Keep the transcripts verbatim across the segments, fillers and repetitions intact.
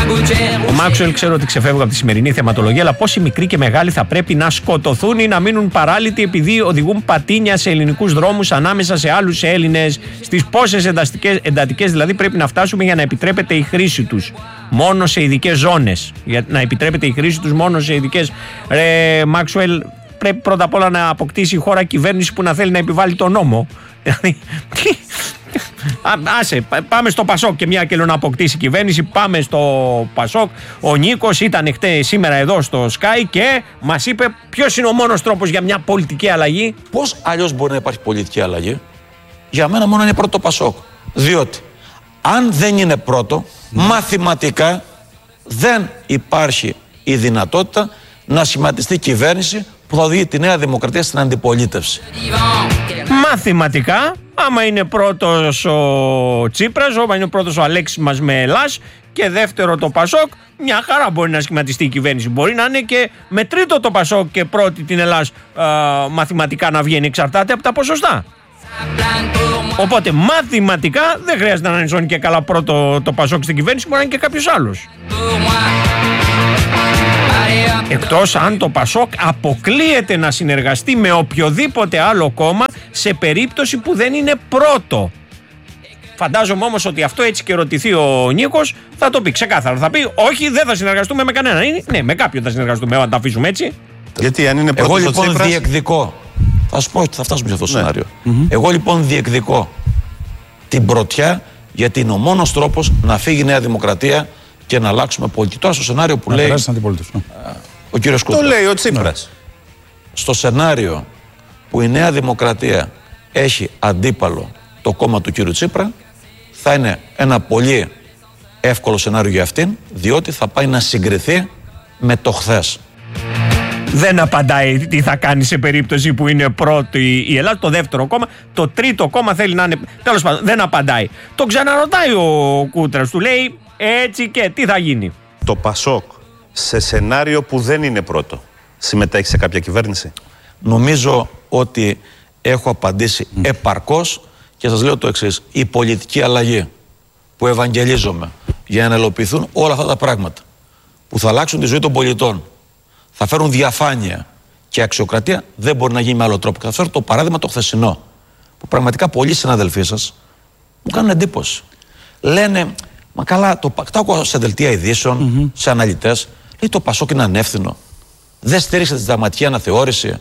Ο Μάξουελ ξέρω ότι ξεφεύγω από τη σημερινή θεματολογία, αλλά πόσοι μικροί και μεγάλοι θα πρέπει να σκοτωθούν ή να μείνουν παράλυτοι επειδή οδηγούν πατίνια σε ελληνικούς δρόμους ανάμεσα σε άλλους Έλληνες? Στις πόσες εντατικές δηλαδή πρέπει να φτάσουμε για να επιτρέπεται η χρήση τους μόνο σε ειδικές ζώνες? Για να επιτρέπεται η χρήση τους μόνο σε ειδικές. Ρε Μάξουελ, πρέπει πρώτα απ' όλα να αποκτήσει η χώρα κυβέρνηση που να θέλει να επιβάλλει τον νόμο. Άσε, πάμε στο Πασόκ και μια και λέω να αποκτήσει κυβέρνηση. Πάμε στο Πασόκ. Ο Νίκος ήταν χτες σήμερα εδώ στο Sky και μας είπε ποιος είναι ο μόνος τρόπος για μια πολιτική αλλαγή. Πώς αλλιώς μπορεί να υπάρχει πολιτική αλλαγή? Για μένα μόνο είναι πρώτο το Πασόκ. Διότι αν δεν είναι πρώτο, mm. μαθηματικά δεν υπάρχει η δυνατότητα να σχηματιστεί κυβέρνηση που θα οδηγεί τη Νέα Δημοκρατία στην αντιπολίτευση. Μαθηματικά, άμα είναι πρώτος ο Τσίπρας, άμα είναι πρώτος ο Αλέξης μας με Ελλάς και δεύτερο το Πασόκ, μια χαρά μπορεί να σχηματιστεί η κυβέρνηση. Μπορεί να είναι και με τρίτο το Πασόκ και πρώτη την Ελλάς α, μαθηματικά να βγαίνει, εξαρτάται από τα ποσοστά. Οπότε μαθηματικά δεν χρειάζεται να ανισώνει και καλά πρώτο το Πασόκ στην κυβέρνηση, μπορεί να είναι και κάποιος άλλος. Εκτός αν το Πασόκ αποκλείεται να συνεργαστεί με οποιοδήποτε άλλο κόμμα σε περίπτωση που δεν είναι πρώτο. Φαντάζομαι όμως ότι αυτό, έτσι και ρωτηθεί ο Νίκος, θα το πει ξεκάθαρα. Θα πει όχι, δεν θα συνεργαστούμε με κανέναν. Ναι, με κάποιον θα συνεργαστούμε, αν τα αφήσουμε έτσι. Γιατί αν είναι πρώτος Εγώ λοιπόν Τσίπρας... διεκδικώ, θα σου πω ότι θα φτάσουμε σε αυτό το ναι. σενάριο. Mm-hmm. Εγώ λοιπόν διεκδικώ την πρωτιά, γιατί είναι ο μόνος τρόπος να φύγει η Νέα Δημοκρατία και να αλλάξουμε πολιτική. Τώρα στο σενάριο που να λέει ο κύριος Κούτρας. Το λέει ο Τσίπρας. Στο σενάριο που η Νέα Δημοκρατία έχει αντίπαλο το κόμμα του κύριου Τσίπρα, θα είναι ένα πολύ εύκολο σενάριο για αυτήν, διότι θα πάει να συγκριθεί με το χθες. Δεν απαντάει τι θα κάνει σε περίπτωση που είναι πρώτη η Ελλάδα, το δεύτερο κόμμα. Το τρίτο κόμμα θέλει να είναι. Τέλος πάντων, δεν απαντάει. Το ξαναρωτάει ο Κούτρας, του λέει έτσι και τι θα γίνει. Το Πασόκ σε σενάριο που δεν είναι πρώτο συμμετέχει σε κάποια κυβέρνηση? Νομίζω ότι έχω απαντήσει mm. επαρκώς και σας λέω το εξής. Η πολιτική αλλαγή που ευαγγελίζομαι για να ελοποιηθούν όλα αυτά τα πράγματα που θα αλλάξουν τη ζωή των πολιτών, θα φέρουν διαφάνεια και αξιοκρατία, δεν μπορεί να γίνει με άλλο τρόπο. Και θα φέρω το παράδειγμα το χθεσινό, που πραγματικά πολλοί συναδελφοί σας μου κάνουν εντύπωση. Λένε, μα καλά, το, τα ακούω σε δελτία ειδήσεων, mm-hmm. σε αναλυτές, λέει το Πασόκ είναι ανεύθυνο. Δεν στήριξε τη συνταγματική αναθεώρηση.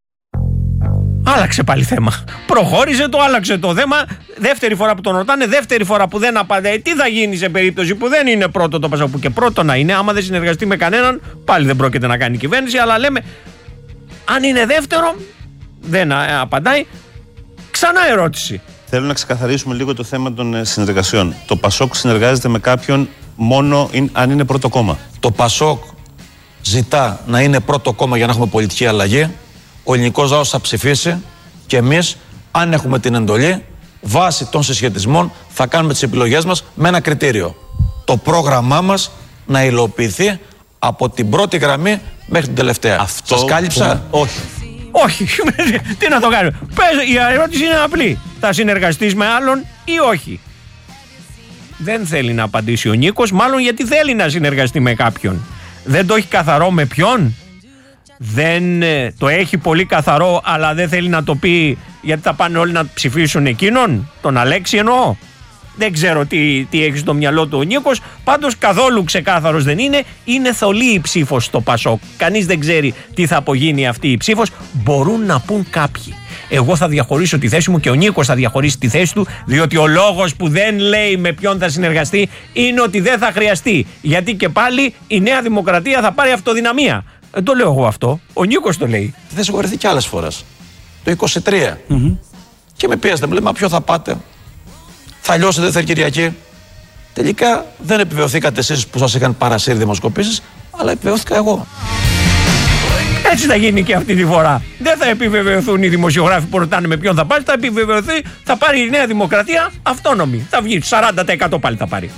Άλλαξε πάλι θέμα. Προχώρησε το, άλλαξε το θέμα. Δεύτερη φορά που τον ρωτάνε, δεύτερη φορά που δεν απαντάει. Τι θα γίνει σε περίπτωση που δεν είναι πρώτο το Πασόκ? Που και πρώτο να είναι, άμα δεν συνεργαστεί με κανέναν, πάλι δεν πρόκειται να κάνει κυβέρνηση. Αλλά λέμε, αν είναι δεύτερο, δεν απαντάει. Ξανά ερώτηση. Θέλω να ξεκαθαρίσουμε λίγο το θέμα των συνεργασιών. Το Πασόκ συνεργάζεται με κάποιον μόνο αν είναι πρώτο κόμμα. Το Πασόκ ζητά να είναι πρώτο κόμμα για να έχουμε πολιτική αλλαγή. Ο ελληνικός λαός θα ψηφίσει και εμείς, αν έχουμε την εντολή, βάσει των συσχετισμών θα κάνουμε τις επιλογές μας με ένα κριτήριο. Το πρόγραμμά μας να υλοποιηθεί από την πρώτη γραμμή μέχρι την τελευταία. Αυτό σας κάλυψα? Που... Όχι. Όχι. Τι να το κάνω? Πες, η ερώτηση είναι απλή. Θα συνεργαστείς με άλλον ή όχι? Δεν θέλει να απαντήσει ο Νίκος, μάλλον γιατί θέλει να συνεργαστεί με κάποιον. Δεν το έχει καθαρό με ποιον. Δεν ε, το έχει πολύ καθαρό, αλλά δεν θέλει να το πει γιατί θα πάνε όλοι να ψηφίσουν εκείνον, τον Αλέξη εννοώ. Δεν ξέρω τι, τι έχει στο μυαλό του ο Νίκος. Πάντως καθόλου ξεκάθαρος δεν είναι. Είναι θολή η ψήφος στο Πασόκ. Κανείς δεν ξέρει τι θα απογίνει αυτή η ψήφος. Μπορούν να πούν κάποιοι. Εγώ θα διαχωρίσω τη θέση μου και ο Νίκος θα διαχωρίσει τη θέση του, διότι ο λόγος που δεν λέει με ποιον θα συνεργαστεί είναι ότι δεν θα χρειαστεί. Γιατί και πάλι η Νέα Δημοκρατία θα πάρει αυτοδυναμία. Δεν το λέω εγώ αυτό. Ο Νίκος το λέει. Δεν σε χωρηθεί κι άλλες φορές. Το είκοσι τρία. Mm-hmm. Και με πιέζετε, μου λέει, μα ποιο θα πάτε? Θα λιώσετε δεύτερη Κυριακή? Τελικά δεν επιβεβαιωθήκατε εσείς που σας είχαν παρασύρει δημοσκοπήσεις, αλλά επιβεβαιώθηκα εγώ. Έτσι θα γίνει και αυτή τη φορά. Δεν θα επιβεβαιωθούν οι δημοσιογράφοι που ρωτάνε με ποιον θα πάρει, θα επιβεβαιωθεί, θα πάρει η Νέα Δημοκρατία αυτόνομη. Θα βγει, σαράντα τοις εκατό πάλι θα πάρει.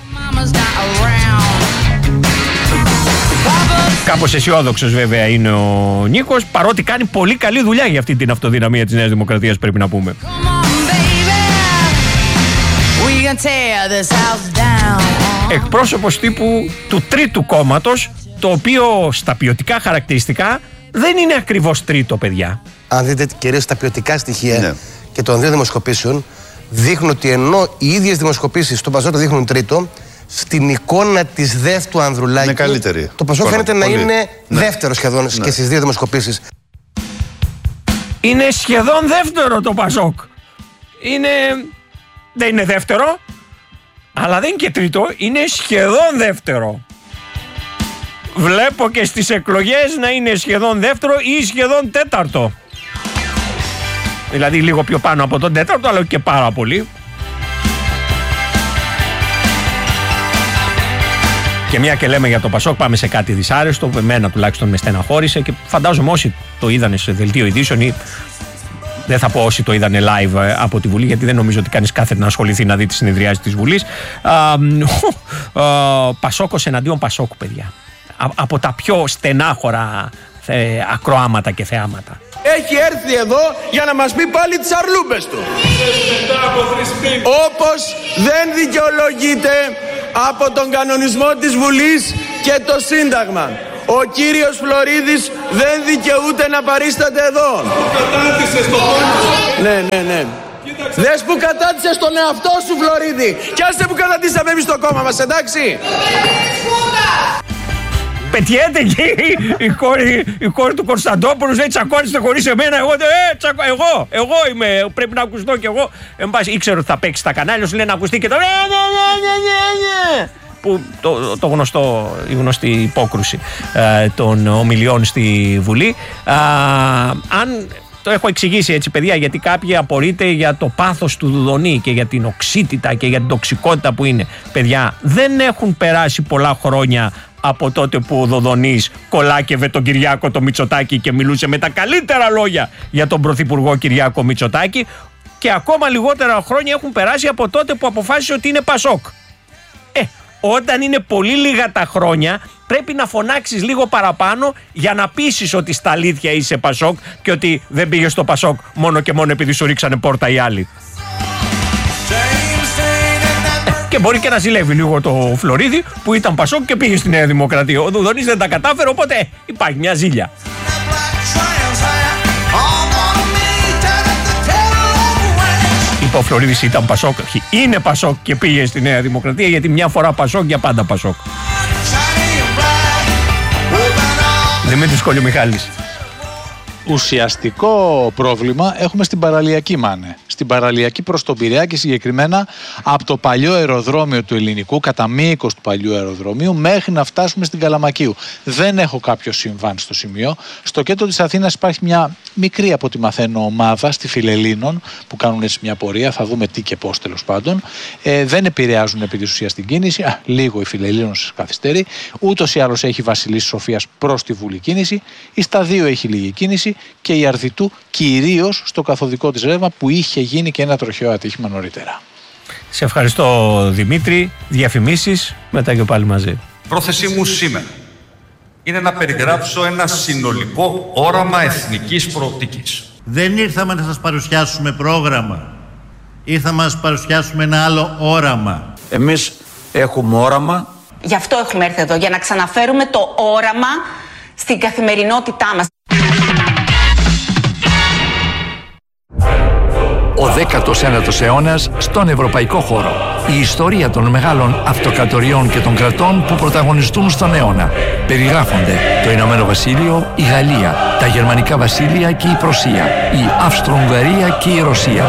Κάπως αισιόδοξος βέβαια είναι ο Νίκος, παρότι κάνει πολύ καλή δουλειά για αυτή την αυτοδυναμία της Νέας Δημοκρατίας, πρέπει να πούμε. Εκπρόσωπος τύπου του τρίτου κόμματος, το οποίο στα ποιοτικά χαρακτηριστικά δεν είναι ακριβώς τρίτο, παιδιά. Αν δείτε κυρίως τα ποιοτικά στοιχεία ναι. και των δύο δημοσκοπήσεων, δείχνουν ότι ενώ οι ίδιες δημοσκοπήσεις στο Πασόκ το δείχνουν τρίτο, στην εικόνα της Δεύτου Ανδρουλάκη είναι καλύτερη. Το Πασόκ φαίνεται να είναι ναι. δεύτερο σχεδόν ναι. και στις δύο δημοσκοπήσεις. Είναι σχεδόν δεύτερο το Πασόκ. Είναι... Δεν είναι δεύτερο, αλλά δεν είναι και τρίτο, είναι σχεδόν δεύτερο. Βλέπω και στις εκλογές να είναι σχεδόν δεύτερο ή σχεδόν τέταρτο. Δηλαδή λίγο πιο πάνω από τον τέταρτο, αλλά και πάρα πολύ. Και μια και λέμε για το Πασόκ, πάμε σε κάτι δυσάρεστο. Εμένα τουλάχιστον με στεναχώρησε και φαντάζομαι όσοι το είδανε σε δελτίο ειδήσεων ή δεν θα πω όσοι το είδανε live από τη Βουλή, γιατί δεν νομίζω ότι κανείς κάθεται να ασχοληθεί να δει τις συνεδριάσεις της Βουλής. Πασόκος εναντίον Πασόκου, παιδιά. Από τα πιο στενάχωρα ακροάματα και θεάματα. Έχει έρθει εδώ για να μας πει πάλι τις αρλούμπες του. Όπως δεν δικαιολογείται από τον κανονισμό της Βουλής και το Σύνταγμα. Ο κύριος Φλωρίδης δεν δικαιούται να παρίσταται εδώ. Ναι, ναι, ναι. Δες που κατάτησες τον εαυτό σου, Φλωρίδη. Κι άσε που κατατήσαμε εμείς το κόμμα μας, εντάξει. Πετιέται εκεί η κόρη, η κόρη του Κωνσταντόπουλου, λέει τσακώνεστε χωρίς εμένα. Εγώ, ε, τσακώ, εγώ, εγώ είμαι, πρέπει να ακουστώ κι εγώ. Εν πάση, ήξερα ότι θα παίξει στα κανάλια, σου λέει να ακουστεί και το. Που το, το γνωστό, η γνωστή υπόκρουση ε, των ομιλιών στη Βουλή. Α, αν το έχω εξηγήσει έτσι, παιδιά, γιατί κάποιοι απορείτε για το πάθος του Δουδονή και για την οξύτητα και για την τοξικότητα που είναι. Παιδιά, δεν έχουν περάσει πολλά χρόνια από τότε που ο Δοδονής κολάκευε τον Κυριάκο το Μητσοτάκη και μιλούσε με τα καλύτερα λόγια για τον Πρωθυπουργό Κυριάκο Μητσοτάκη, και ακόμα λιγότερα χρόνια έχουν περάσει από τότε που αποφάσισε ότι είναι Πασόκ. Ε, όταν είναι πολύ λίγα τα χρόνια, πρέπει να φωνάξεις λίγο παραπάνω για να πείσεις ότι στα αλήθεια είσαι Πασόκ και ότι δεν πήγες στο Πασόκ μόνο και μόνο επειδή σου ρίξανε πόρτα οι άλλοι. Και μπορεί και να ζηλεύει λίγο το Φλωρίδη που ήταν Πασόκ και πήγε στη Νέα Δημοκρατία. Ο Δουδονής δεν τα κατάφερε, οπότε υπάρχει μια ζήλια. Είπε ο Φλωρίδης ήταν Πασόκ, είναι Πασόκ και πήγε στη Νέα Δημοκρατία, γιατί μια φορά Πασόκ για πάντα Πασόκ. Δημήτρης Κολιομιχάλης. Ουσιαστικό πρόβλημα έχουμε στην παραλιακή, μάνε. Στην παραλιακή προς τον Πειραιά και συγκεκριμένα από το παλιό αεροδρόμιο του Ελληνικού, κατά μήκος του παλιού αεροδρομίου, μέχρι να φτάσουμε στην Καλαμακίου. Δεν έχω κάποιο συμβάν στο σημείο. Στο κέντρο της Αθήνας υπάρχει μια μικρή, από ό,τι μαθαίνω, ομάδα στη Φιλελλήνων που κάνουν έτσι μια πορεία. Θα δούμε τι και πώς, τέλος πάντων. Ε, δεν επηρεάζουν επί της ουσίας την κίνηση. Α, λίγο η Φιλελλήνος καθυστερεί. Ούτως ή άλλως έχει Βασιλής Σοφίας προς τη Βουλή κίνηση. Η Σταδίου έχει λίγη κίνηση. Και η Αρδιτού κυρίως στο καθοδικό της ρεύμα που είχε γίνει και ένα τροχαίο ατύχημα νωρίτερα. Σε ευχαριστώ, Δημήτρη. Διαφημίσεις, μετά και πάλι μαζί. Πρόθεσή μου σήμερα είναι να περιγράψω ένα συνολικό όραμα εθνικής προοπτικής. Δεν ήρθαμε να σας παρουσιάσουμε πρόγραμμα. Ήρθαμε να σας παρουσιάσουμε ένα άλλο όραμα. Εμείς έχουμε όραμα. Γι' αυτό έχουμε έρθει εδώ, για να ξαναφέρουμε το όραμα στην καθημερινότητά μας. Ο δέκατος ένατος αιώνας στον ευρωπαϊκό χώρο. Η ιστορία των μεγάλων αυτοκρατοριών και των κρατών που πρωταγωνιστούν στον αιώνα. Περιγράφονται το Ηνωμένο Βασίλειο, η Γαλλία, τα Γερμανικά Βασίλεια και η Πρωσία, η Αυστρο-Ουγγαρία και η Ρωσία.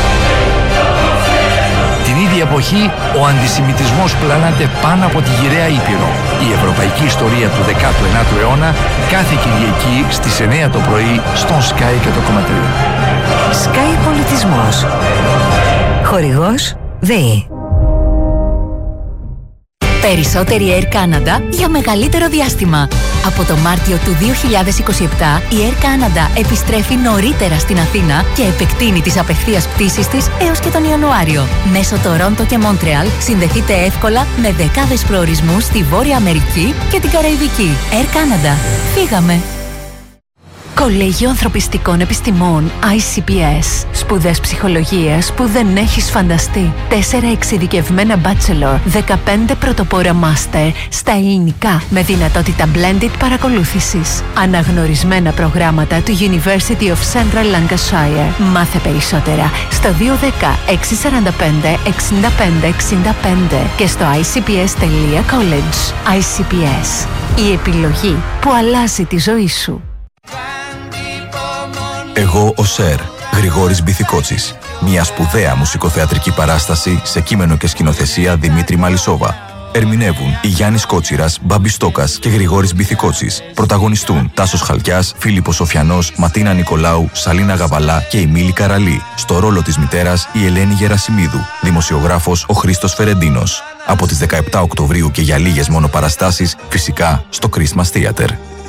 Την ίδια εποχή, ο αντισημιτισμός πλανάται πάνω από τη γυραιά Ήπειρο. Η ευρωπαϊκή ιστορία του δέκατου ένατου αιώνα, κάθε Κυριακή στις εννιά το πρωί στον Sky και το κομματρί. Sky Πολιτισμός. Χορηγός ΔΕΗ. Περισσότερη Air Canada για μεγαλύτερο διάστημα. Από το Μάρτιο του δύο χιλιάδες είκοσι επτά, η Air Canada επιστρέφει νωρίτερα στην Αθήνα και επεκτείνει τις απευθείας πτήσεις της έως και τον Ιανουάριο. Μέσω Τορόντο και Μόντρεαλ συνδεθείτε εύκολα με δεκάδες προορισμούς στη Βόρεια Αμερική και την Καραϊβική. Air Canada. Φύγαμε! Κολέγιο Ανθρωπιστικών Επιστημών άι σι πι ες. Σπουδές ψυχολογίας που δεν έχεις φανταστεί. Τέσσερα εξειδικευμένα bachelor, δεκαπέντε πρωτοπόρα master στα ελληνικά με δυνατότητα blended παρακολούθησης. Αναγνωρισμένα προγράμματα του University of Central Lancashire. Μάθε περισσότερα στο δύο ένα μηδέν έξι τέσσερα πέντε εξήντα πέντε εξήντα πέντε και στο άι σι πι ες τελεία college. άι σι πι ες. Η επιλογή που αλλάζει τη ζωή σου. Εγώ ο Σερ, Γρηγόρης Μπιθικότσης. Μια σπουδαία μουσικοθεατρική παράσταση σε κείμενο και σκηνοθεσία Δημήτρη Μαλισσόβα. Ερμηνεύουν η Γιάννης Κότσιρας, Μπάμπης Στόκας και Γρηγόρης Μπιθικότσης. Πρωταγωνιστούν Τάσος Χαλκιάς, Φίλιππος Σοφιανός, Ματίνα Νικολάου, Σαλίνα Γαβαλά και η Μίλη Καραλή. Στο ρόλο της μητέρας η Ελένη Γερασιμίδου. Δημοσιογράφος ο Χρήστος Φερεντίνος. Από τις δεκαεπτά Οκτωβρίου και για λίγες μόνο παραστάσεις, φυσικά στο Christmas Theater.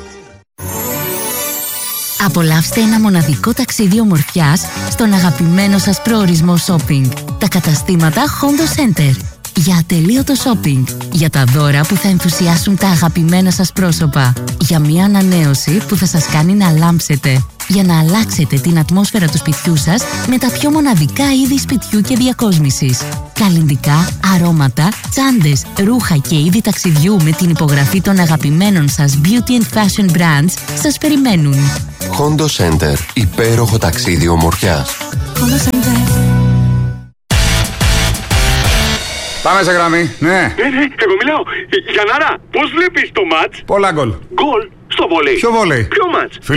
Απολαύστε ένα μοναδικό ταξίδι ομορφιάς στον αγαπημένο σας προορισμό shopping. Τα καταστήματα Hondo Center. Για ατελείωτο shopping. Για τα δώρα που θα ενθουσιάσουν τα αγαπημένα σας πρόσωπα. Για μια ανανέωση που θα σας κάνει να λάμψετε. Για να αλλάξετε την ατμόσφαιρα του σπιτιού σας με τα πιο μοναδικά είδη σπιτιού και διακόσμησης. Καλλυντικά, αρώματα, τσάντες, ρούχα και είδη ταξιδιού με την υπογραφή των αγαπημένων σας beauty and fashion brands σας περιμένουν. Hondo Center. Υπέροχο ταξίδι ομορφιάς. Hondo Center. Πάμε σε γραμμή, ναι. Ναι, ναι, εγώ μιλάω. Γιαννάρα, πώς βλέπεις το μάτς? Πολλά γκολ. Γκολ στο βόλεϊ. Ποιο βόλεϊ? Ποιο μάτς?